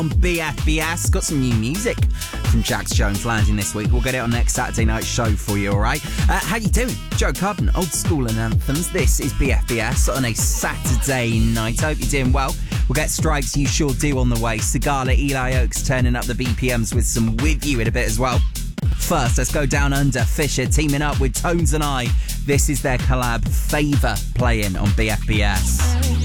on BFBS. Got some new music from Jax Jones landing this week. We'll get it on next Saturday night show for you, alright? How you doing? Joe Carbon, Old School and Anthems. This is BFBS on a Saturday night. I hope you're doing well. We'll get Strikes You Sure Do on the way. Sigala, Eli Oaks turning up the BPMs with some With You in a bit as well. First, let's go down under. Fisher teaming up with Tones and I. This is their collab Favour playing on BFBS.